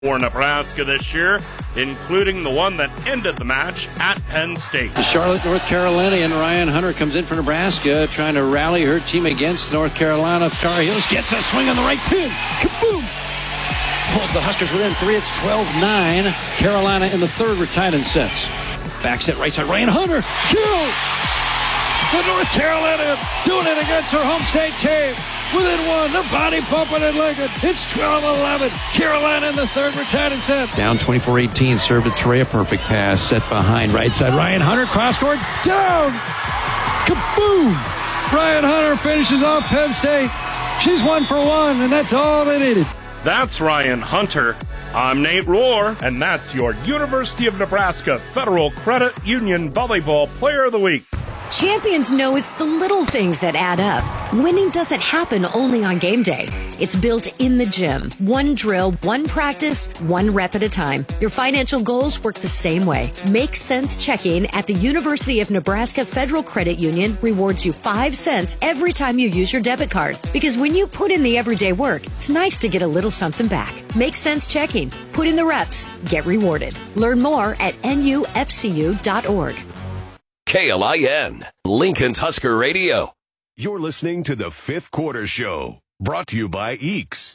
for Nebraska this year, including the one that ended the match at Penn State. The Charlotte, North Carolinian Ryan Hunter comes in for Nebraska, trying to rally her team against North Carolina. Tar Heels gets a swing on the right pin. Kaboom! Pulls the Huskers within 3. It's 12-9. Carolina in the third were tied in sets. Back set right side. Ryan Hunter. Kill! The North Carolina doing it against her home state team. Within 1, the body pumping at Lincoln. It's 12-11. Carolina in the third, we're tied in set. Down 24-18, served to Trey, a perfect pass, set behind right side. Ryan Hunter, cross-court, down! Kaboom! Ryan Hunter finishes off Penn State. She's 1 for 1, and that's all they needed. That's Ryan Hunter. I'm Nate Rohr, and that's your University of Nebraska Federal Credit Union Volleyball Player of the Week. Champions know it's the little things that add up. Winning doesn't happen only on game day. It's built in the gym. One drill, one practice, one rep at a time. Your financial goals work the same way. Make Sense Checking at the University of Nebraska Federal Credit Union rewards you 5 cents every time you use your debit card. Because when you put in the everyday work, it's nice to get a little something back. Make Sense Checking. Put in the reps. Get rewarded. Learn more at nufcu.org. KLIN, Lincoln's Husker Radio. You're listening to the Fifth Quarter Show, brought to you by EEKS.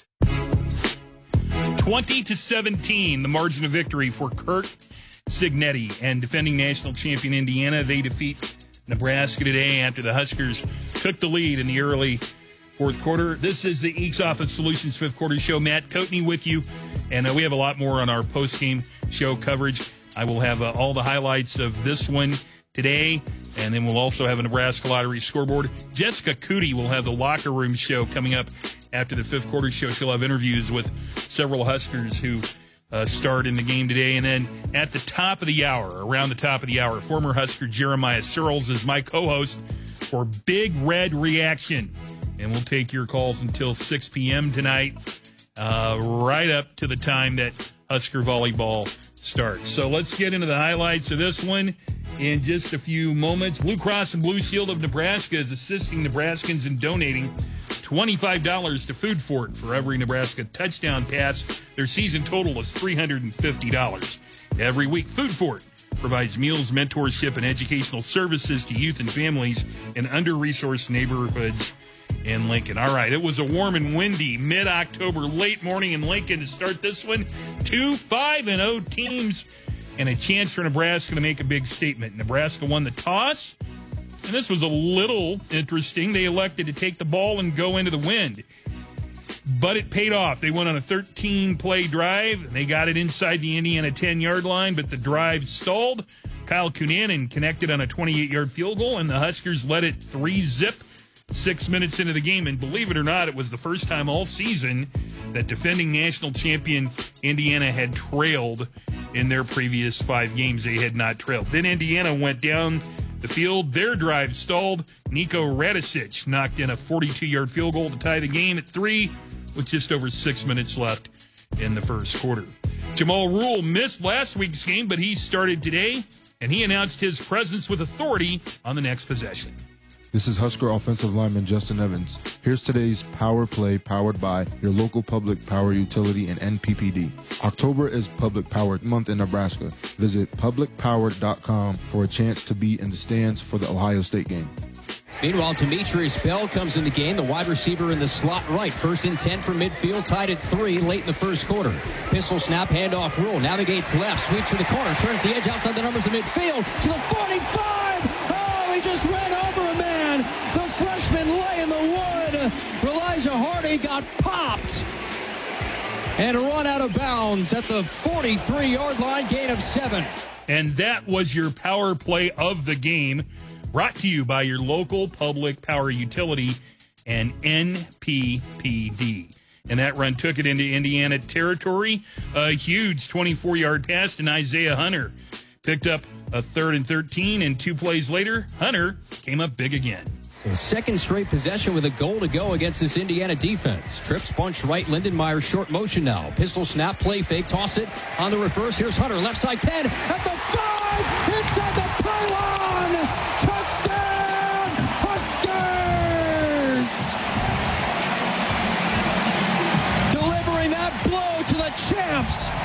20-17, the margin of victory for Kirk Cignetti and defending national champion Indiana. They defeat Nebraska today after the Huskers took the lead in the early fourth quarter. This is the EEKS Office Solutions Fifth Quarter Show. Matt Coatney with you, and we have a lot more on our post-game show coverage. I will have all the highlights of this one today, and then we'll also have a Nebraska Lottery scoreboard. Jessica Cootie will have the locker room show coming up after the fifth quarter show. She'll have interviews with several Huskers who start in the game today. And then at the top of the hour, around the top of the hour, former Husker Jeremiah Searles is my co-host for Big Red Reaction. And we'll take your calls until 6 p.m. tonight, right up to the time that Husker volleyball starts. So let's get into the highlights of this one in just a few moments. Blue Cross and Blue Shield of Nebraska is assisting Nebraskans in donating $25 to Food Fort for every Nebraska touchdown pass. Their season total is $350. Every week, Food Fort provides meals, mentorship, and educational services to youth and families in under-resourced neighborhoods in Lincoln. All right, it was a warm and windy mid-October late morning in Lincoln to start this one. 2 5-0 teams and a chance for Nebraska to make a big statement. Nebraska won the toss, and this was a little interesting. They elected to take the ball and go into the wind, but it paid off. They went on a 13-play drive. They got it inside the Indiana 10-yard line, but the drive stalled. Kyle Cunanan connected on a 28-yard field goal, and the Huskers led it 3-zip 6 minutes into the game. And believe it or not, it was the first time all season that defending national champion Indiana had trailed in their previous 5 games. They had not trailed. Then Indiana went down the field. Their drive stalled. Nico Radicic knocked in a 42-yard field goal to tie the game at 3 with just over 6 minutes left in the first quarter. Jamal Rule missed last week's game, but he started today, and he announced his presence with authority on the next possession. This is Husker offensive lineman Justin Evans. Here's today's Power Play powered by your local public power utility and NPPD. October is Public Power Month in Nebraska. Visit publicpowered.com for a chance to be in the stands for the Ohio State game. Meanwhile, Demetrius Bell comes in the game, the wide receiver in the slot right. 1st and 10 from midfield, tied at 3 late in the first quarter. Pistol snap, handoff Rule, navigates left, sweeps to the corner, turns the edge outside the numbers of midfield to the 45! Oh, he just ran over a man! The freshman lay in the wood. Elijah Hardy got popped and run out of bounds at the 43-yard line, gain of 7. And that was your power play of the game, brought to you by your local public power utility and NPPD. And that run took it into Indiana territory. A huge 24-yard pass to Isaiah Hunter. Picked up a 3rd and 13, and 2 plays later, Hunter came up big again. So second straight possession with a goal to go against this Indiana defense. Trips bunch right, Lindenmeyer short motion now. Pistol snap, play fake, toss it on the reverse. Here's Hunter, left side 10, at the 5, inside the pylon! Touchdown, Huskers! Delivering that blow to the champs,